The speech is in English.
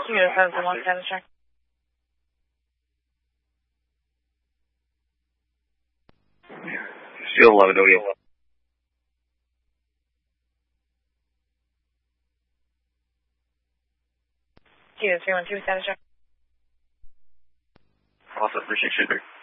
2-5-1 status check. Still 11 O'Neill. 2-3-1-2 status check. Awesome, appreciate you.